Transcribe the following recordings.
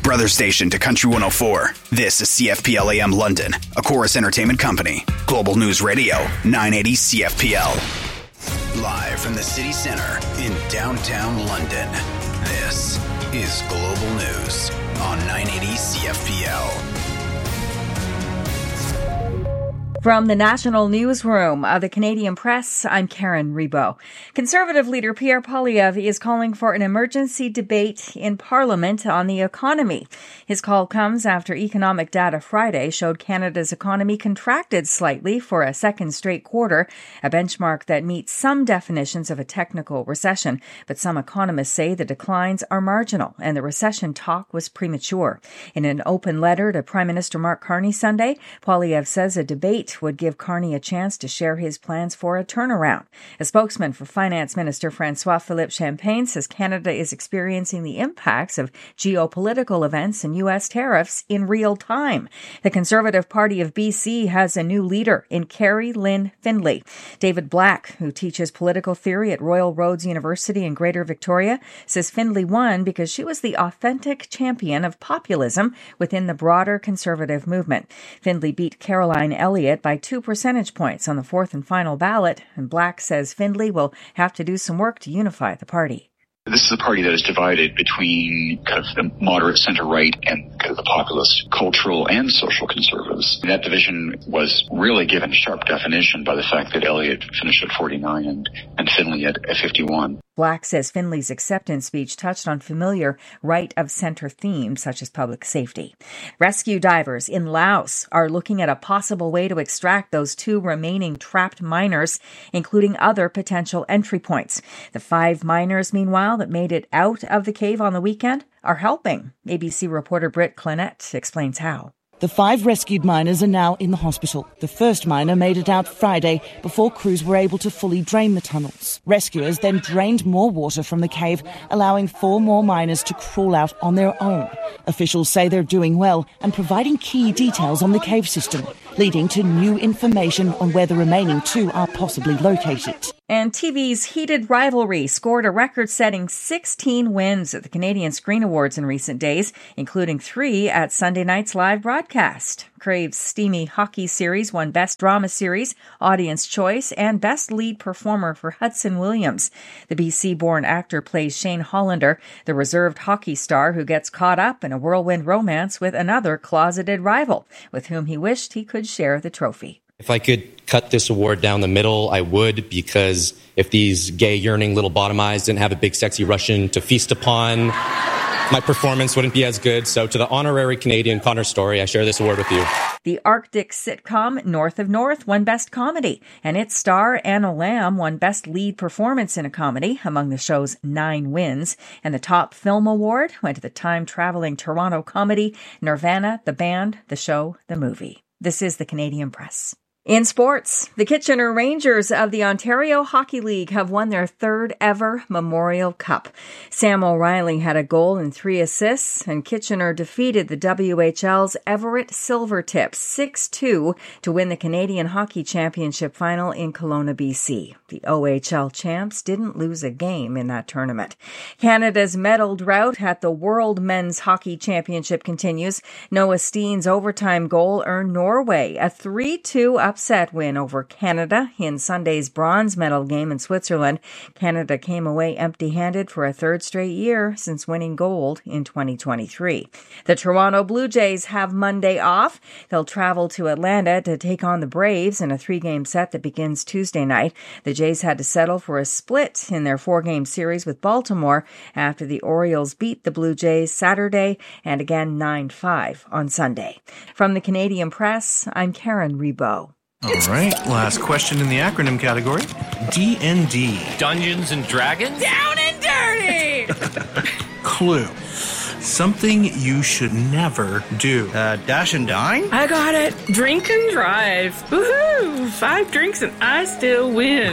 Brother station to Country 104. This is CFPL AM London, a Chorus Entertainment company. Global News Radio, 980 CFPL. Live from the city centre in downtown London. This is Global News on 980 CFPL. From the National Newsroom of the Canadian Press, I'm Karen Rebo. Conservative leader Pierre Poilievre is calling for an emergency debate in Parliament on the economy. His call comes after economic data Friday showed Canada's economy contracted slightly for a second straight quarter, a benchmark that meets some definitions of a technical recession. But some economists say the declines are marginal and the recession talk was premature. In an open letter to Prime Minister Mark Carney Sunday, Poilievre says a debate would give Carney a chance to share his plans for a turnaround. A spokesman for Finance Minister François-Philippe Champagne says Canada is experiencing the impacts of geopolitical events and U.S. tariffs in real time. The Conservative Party of BC has a new leader in Carrie Lynn Findlay. David Black, who teaches political theory at Royal Roads University in Greater Victoria, says Findlay won because she was the authentic champion of populism within the broader Conservative movement. Findlay beat Caroline Elliott by 2 percentage points on the fourth and final ballot, and Black says Findlay will have to do some work to unify the party. This is a party that is divided between kind of the moderate center-right and kind of the populist cultural and social conservatives. That division was really given sharp definition by the fact that Elliott finished at 49 and Findlay at 51. Black says Findlay's acceptance speech touched on familiar right-of-center themes such as public safety. Rescue divers in Laos are looking at a possible way to extract those 2 remaining trapped miners, including other potential entry points. The 5 miners, meanwhile, that made it out of the cave on the weekend are helping. ABC reporter Britt Clinette explains how. The 5 rescued miners are now in the hospital. The first miner made it out Friday before crews were able to fully drain the tunnels. Rescuers then drained more water from the cave, allowing 4 more miners to crawl out on their own. Officials say they're doing well and providing key details on the cave system, leading to new information on where the remaining 2 are possibly located. And TV's heated rivalry scored a record-setting 16 wins at the Canadian Screen Awards in recent days, including 3 at Sunday night's live broadcast. Crave's steamy hockey series won Best Drama Series, Audience Choice, and Best Lead Performer for Hudson Williams. The BC-born actor plays Shane Hollander, the reserved hockey star who gets caught up in a whirlwind romance with another closeted rival, with whom he wished he could share the trophy. If I could cut this award down the middle, I would, because if these gay, yearning little bottom eyes didn't have a big, sexy Russian to feast upon, my performance wouldn't be as good. So to the honorary Canadian Connor Story, I share this award with you. The Arctic sitcom North of North won Best Comedy, and its star Anna Lamb won Best Lead Performance in a Comedy among the show's 9 wins. And the top film award went to the time-traveling Toronto comedy Nirvana, the band, the show, the movie. This is the Canadian Press. In sports, the Kitchener Rangers of the Ontario Hockey League have won their 3rd ever Memorial Cup. Sam O'Reilly had a goal and 3 assists, and Kitchener defeated the WHL's Everett Silvertips 6-2 to win the Canadian Hockey Championship final in Kelowna, BC. The OHL champs didn't lose a game in that tournament. Canada's medal drought at the World Men's Hockey Championship continues. Noah Steen's overtime goal earned Norway a 3-2 upset win over Canada in Sunday's bronze medal game in Switzerland. Canada came away empty-handed for a 3rd straight year since winning gold in 2023. The Toronto Blue Jays have Monday off. They'll travel to Atlanta to take on the Braves in a 3-game set that begins Tuesday night. The Jays had to settle for a split in their 4-game series with Baltimore after the Orioles beat the Blue Jays Saturday and again 9-5 on Sunday. From the Canadian Press, I'm Karen Rebo. All right, last question in the acronym category. D&D. Dungeons and Dragons? Down and dirty! Clue. Something you should never do. Dash and dine? I got it. Drink and drive. Woohoo! 5 drinks and I still win.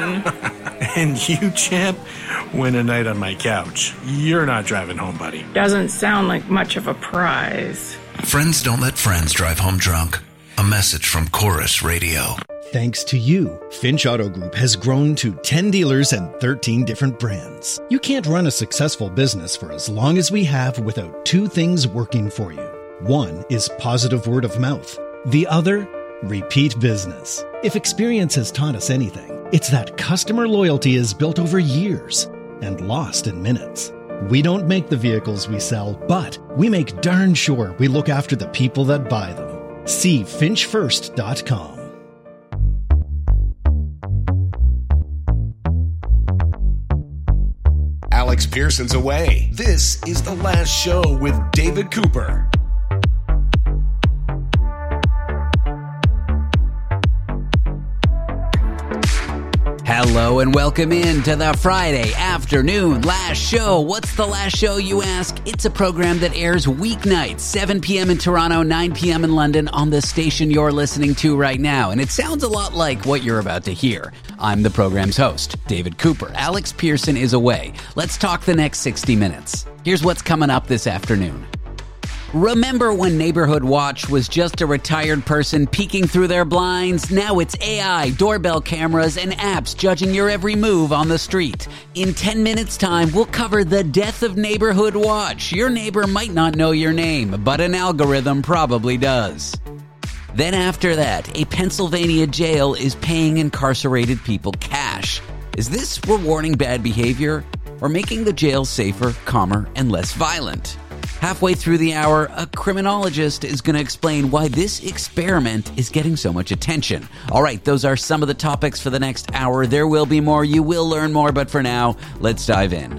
And you, champ, win a night on my couch. You're not driving home, buddy. Doesn't sound like much of a prize. Friends don't let friends drive home drunk. A message from Chorus Radio. Thanks to you, Finch Auto Group has grown to 10 dealers and 13 different brands. You can't run a successful business for as long as we have without two things working for you. One is positive word of mouth. The other, repeat business. If experience has taught us anything, it's that customer loyalty is built over years and lost in minutes. We don't make the vehicles we sell, but we make darn sure we look after the people that buy them. See finchfirst.com. Alex Pearson's away. This is The Last Show with David Cooper. Hello and welcome in to the Friday afternoon Last Show. What's The Last Show, you ask? It's a program that airs weeknights, 7 p.m. in Toronto, 9 p.m. in London on the station you're listening to right now. And it sounds a lot like what you're about to hear. I'm the program's host, David Cooper. Alex Pearson is away. Let's talk the next 60 minutes. Here's what's coming up this afternoon. Remember when Neighborhood Watch was just a retired person peeking through their blinds? Now it's AI, doorbell cameras, and apps judging your every move on the street. In 10 minutes' time, we'll cover the death of Neighborhood Watch. Your neighbor might not know your name, but an algorithm probably does. Then after that, a Pennsylvania jail is paying incarcerated people cash. Is this rewarding bad behavior or making the jail safer, calmer, and less violent? Halfway through the hour, a criminologist is going to explain why this experiment is getting so much attention. All right, those are some of the topics for the next hour. There will be more. You will learn more. But for now, let's dive in.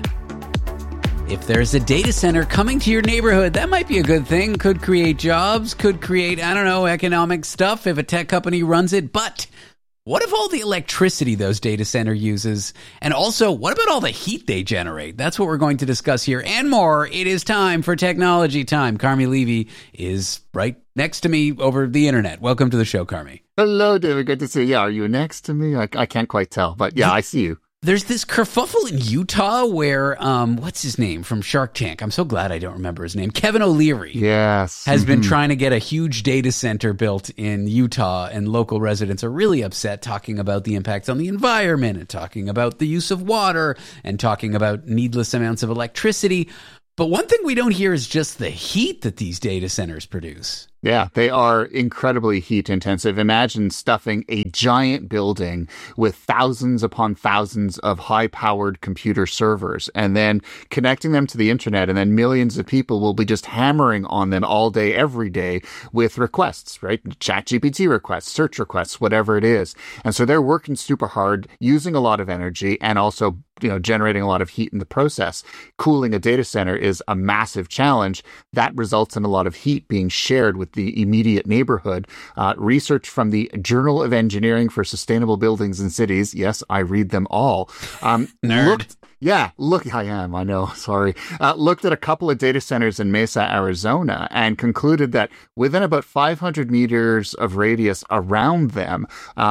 If there's a data center coming to your neighborhood, that might be a good thing. Could create jobs, could create, economic stuff if a tech company runs it. But what if all the electricity those data center uses? And also, what about all the heat they generate? That's what we're going to discuss here and more. It is time for Technology Time. Carmi Levy is right next to me over the internet. Welcome to the show, Carmi. Hello, David. Good to see you. Yeah, are you next to me? I can't quite tell, but yeah, I see you. There's this kerfuffle in Utah where, what's his name from Shark Tank? I'm so glad I don't remember his name. Kevin O'Leary. Yes. Has been trying to get a huge data center built in Utah, and local residents are really upset, talking about the impacts on the environment and talking about the use of water and talking about needless amounts of electricity. But one thing we don't hear is just the heat that these data centers produce. Yeah, they are incredibly heat intensive. Imagine stuffing a giant building with thousands upon thousands of high-powered computer servers and then connecting them to the internet, and then millions of people will be just hammering on them all day, every day with requests, right? ChatGPT requests, search requests, whatever it is. And so they're working super hard, using a lot of energy and also generating a lot of heat in the process. Cooling a data center is a massive challenge. That results in a lot of heat being shared with the immediate neighborhood. Research from the Journal of Engineering for Sustainable Buildings and Cities, yes, I read them all, Nerd. I am, I know, sorry. Looked at a couple of data centers in Mesa, Arizona, and concluded that within about 500 meters of radius around them,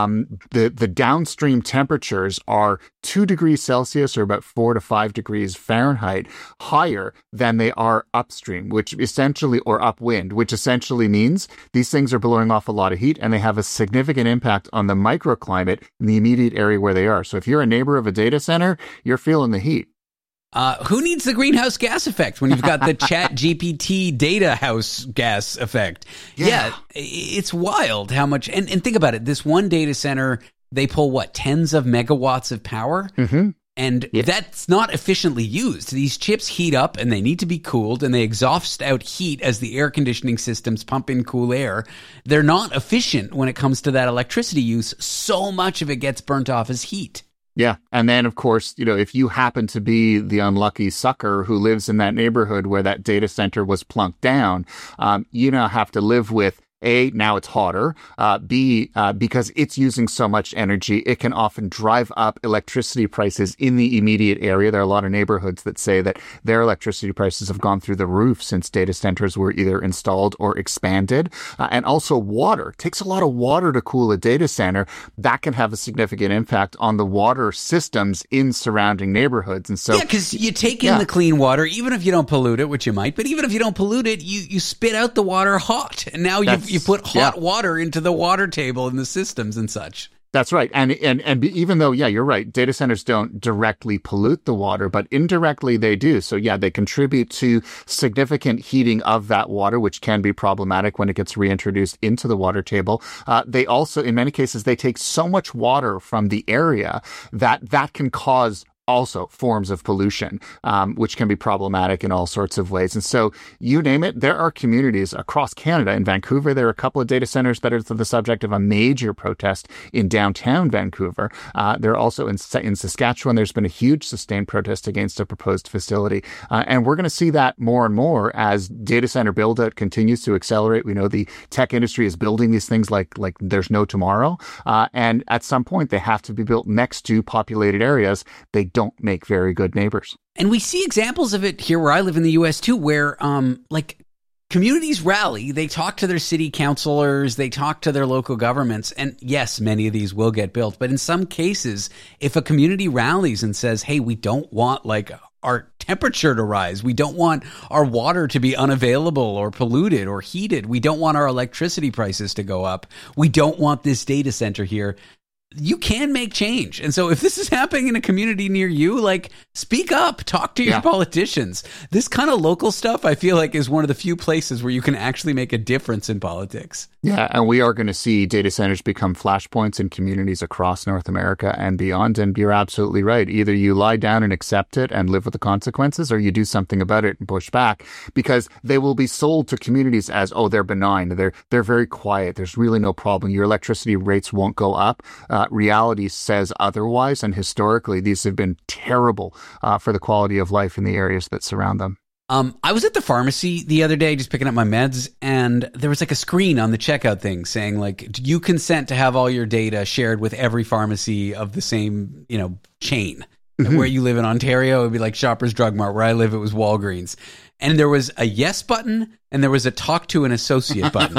the downstream temperatures are 2 degrees Celsius, or about 4 to 5 degrees Fahrenheit, higher than they are upstream, or upwind, which essentially means these things are blowing off a lot of heat, and they have a significant impact on the microclimate in the immediate area where they are. So if you're a neighbor of a data center, you're feeling the heat. Who needs the greenhouse gas effect when you've got the ChatGPT data house gas effect? Yeah, it's wild how much. And think about it. This one data center, they pull, tens of megawatts of power? Mm-hmm. And that's not efficiently used. These chips heat up and they need to be cooled, and they exhaust out heat as the air conditioning systems pump in cool air. They're not efficient when it comes to that electricity use. So much of it gets burnt off as heat. Yeah. And then, of course, if you happen to be the unlucky sucker who lives in that neighborhood where that data center was plunked down, you now have to live with A, now it's hotter. B, because it's using so much energy, it can often drive up electricity prices in the immediate area. There are a lot of neighborhoods that say that their electricity prices have gone through the roof since data centers were either installed or expanded. And also water. It takes a lot of water to cool a data center. That can have a significant impact on the water systems in surrounding neighborhoods. And so, because you take in the clean water, even if you don't pollute it, which you might, but even if you don't pollute it, you spit out the water hot. And now you put hot water into the water table in the systems and such. That's right. And even though, yeah, you're right, data centers don't directly pollute the water, but indirectly they do. So yeah, they contribute to significant heating of that water, which can be problematic when it gets reintroduced into the water table. They also, in many cases, they take so much water from the area that can cause also forms of pollution, which can be problematic in all sorts of ways. And so you name it, there are communities across Canada. In Vancouver, there are a couple of data centers that are the subject of a major protest in downtown Vancouver. There are also in Saskatchewan, there's been a huge sustained protest against a proposed facility. And we're going to see that more and more as data center build-out continues to accelerate. We know the tech industry is building these things like there's no tomorrow. And at some point, they have to be built next to populated areas. They don't make very good neighbors. And we see examples of it here where I live in the U.S. too, where communities rally, they talk to their city councilors, they talk to their local governments, and yes, many of these will get built. But in some cases, if a community rallies and says, hey, we don't want our temperature to rise, we don't want our water to be unavailable or polluted or heated, we don't want our electricity prices to go up, we don't want this data center here, you can make change. And so if this is happening in a community near you, speak up, talk to your politicians. This kind of local stuff, I feel like, is one of the few places where you can actually make a difference in politics. Yeah, and we are going to see data centers become flashpoints in communities across North America and beyond. And you're absolutely right. Either you lie down and accept it and live with the consequences, or you do something about it and push back, because they will be sold to communities as, oh, they're benign. They're very quiet. There's really no problem. Your electricity rates won't go up. Reality says otherwise, and historically, these have been terrible for the quality of life in the areas that surround them. I was at the pharmacy the other day just picking up my meds, and there was a screen on the checkout thing saying, do you consent to have all your data shared with every pharmacy of the same, chain? Mm-hmm. Where you live in Ontario, it would be like Shoppers Drug Mart. Where I live, it was Walgreens. And there was a yes button and there was a talk to an associate button.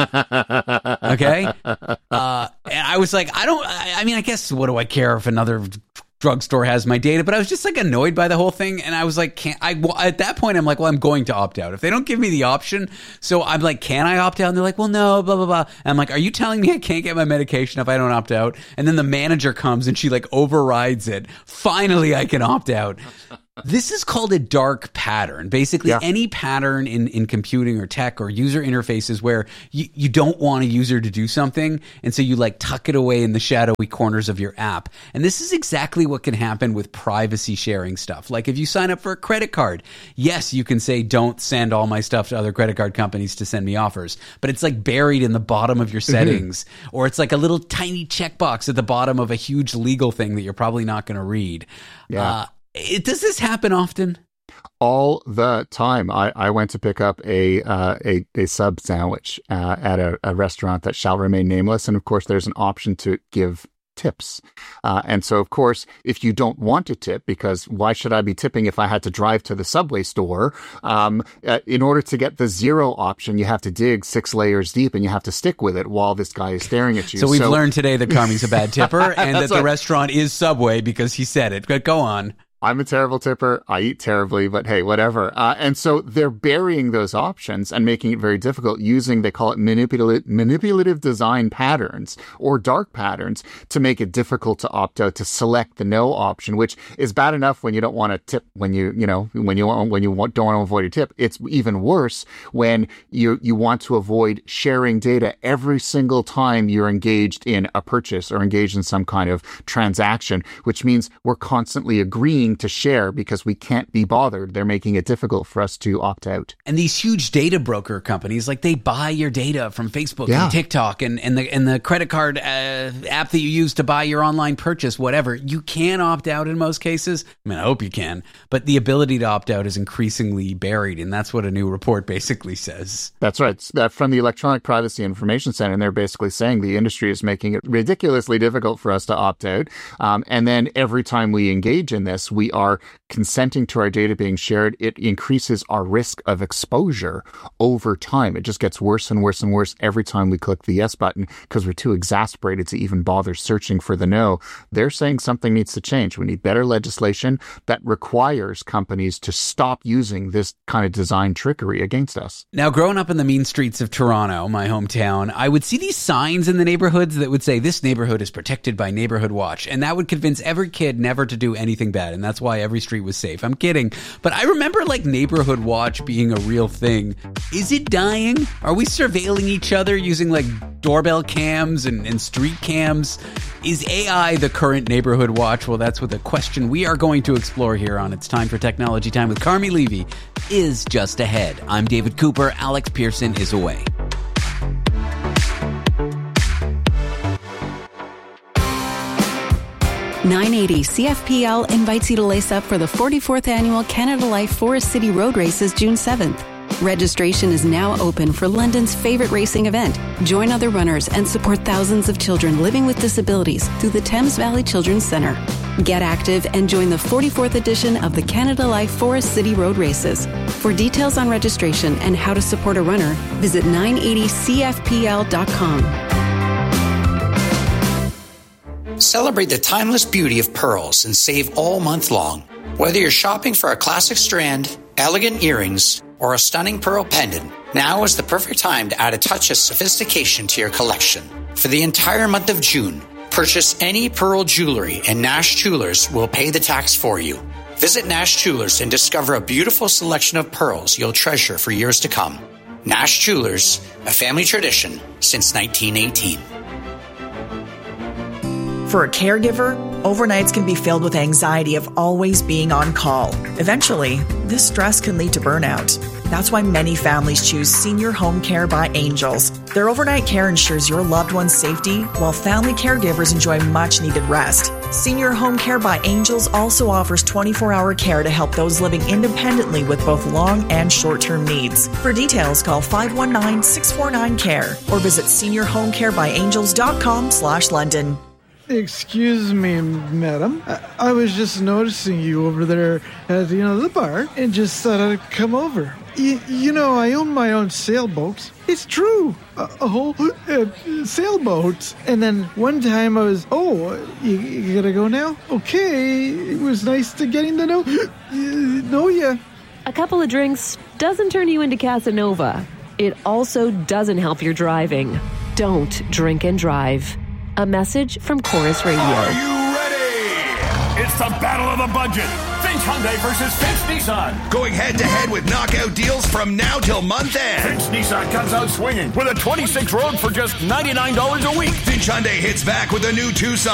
Okay? And I was like, I guess what do I care if another drugstore has my data? But I was just annoyed by the whole thing. And I was like, at that point, I'm like, well, I'm going to opt out. If they don't give me the option, so I'm like, can I opt out? And they're like, well, no, blah, blah, blah. And I'm like, are you telling me I can't get my medication if I don't opt out? And then the manager comes and she overrides it. Finally, I can opt out. This is called a dark pattern. Basically, any pattern in computing or tech or user interfaces where you don't want a user to do something, and so you tuck it away in the shadowy corners of your app. And this is exactly what can happen with privacy sharing stuff. Like if you sign up for a credit card, yes, you can say, don't send all my stuff to other credit card companies to send me offers. But it's buried in the bottom of your settings, or it's a little tiny checkbox at the bottom of a huge legal thing that you're probably not going to read. Yeah. Does this happen often? All the time. I went to pick up a sub sandwich at a restaurant that shall remain nameless. And of course, there's an option to give tips. And so, of course, if you don't want to tip, because why should I be tipping if I had to drive to the Subway store? In order to get the zero option, you have to dig 6 layers deep and you have to stick with it while this guy is staring at you. So we've learned today that Carmy's a bad tipper and that the restaurant is Subway because he said it. But go on. I'm a terrible tipper. I eat terribly, but hey, whatever. And so they're burying those options and making it very difficult using, they call it manipulative design patterns or dark patterns to make it difficult to opt out, to select the no option, which is bad enough when you don't want to tip, when you don't want to avoid a tip. It's even worse when you want to avoid sharing data every single time you're engaged in a purchase or engaged in some kind of transaction, which means we're constantly agreeing to share because we can't be bothered. They're making it difficult for us to opt out. And these huge data broker companies, they buy your data from Facebook and TikTok and the credit card app that you use to buy your online purchase, whatever. You can opt out in most cases. I mean, I hope you can. But the ability to opt out is increasingly buried, and that's what a new report basically says. That's right. From the Electronic Privacy Information Center, and they're basically saying the industry is making it ridiculously difficult for us to opt out. And then every time we engage in this, we are consenting to our data being shared, it increases our risk of exposure over time. It just gets worse and worse and worse every time we click the yes button because we're too exasperated to even bother searching for the no. They're saying something needs to change. We need better legislation that requires companies to stop using this kind of design trickery against us. Now, growing up in the mean streets of Toronto, my hometown, I would see these signs in the neighborhoods that would say, this neighborhood is protected by Neighborhood Watch. And that would convince every kid never to do anything bad. And that's why every street was safe. I'm kidding. But I remember like Neighborhood Watch being a real thing. Is it dying? Are we surveilling each other using like doorbell cams and street cams? Is AI the current Neighborhood Watch? Well, that's what the question we are going to explore here on It's Time for Technology Time with Carmi Levy is just ahead. I'm David Cooper. Alex Pearson is away. .980 CFPL invites you to lace up for the 44th Annual Canada Life Forest City Road Races June 7th. Registration is now open for London's favorite racing event. Join other runners and support thousands of children living with disabilities through the Thames Valley Children's Centre. Get active and join the 44th edition of the Canada Life Forest City Road Races. For details on registration and how to support a runner, visit 980cfpl.com. Celebrate the timeless beauty of pearls and save all month long. Whether you're shopping for a classic strand, elegant earrings, or a stunning pearl pendant, now is the perfect time to add a touch of sophistication to your collection. For the entire month of June, purchase any pearl jewelry and Nash Jewelers will pay the tax for you. Visit Nash Jewelers and discover a beautiful selection of pearls you'll treasure for years to come. Nash Jewelers, a family tradition since 1918. For a caregiver, overnights can be filled with anxiety of always being on call. Eventually, this stress can lead to burnout. That's why many families choose Senior Home Care by Angels. Their overnight care ensures your loved one's safety, while family caregivers enjoy much-needed rest. Senior Home Care by Angels also offers 24-hour care to help those living independently with both long and short-term needs. For details, call 519-649-CARE or visit seniorhomecarebyangels.com/London. Excuse me, madam. I was just noticing you over there at the bar and just thought I'd come over. I own my own sailboat. It's true. A whole sailboat. And then one time I was, you gotta go now? Okay, it was nice to getting to know you. A couple of drinks doesn't turn you into Casanova. It also doesn't help your driving. Don't drink and drive. A message from Chorus Radio. Are you ready? It's the battle of the budget. Finch Hyundai versus Finch Nissan. Going head-to-head with knockout deals from now till month end. Finch Nissan comes out swinging with a 26 Rogue for just $99 a week. Finch Hyundai hits back with a new Tucson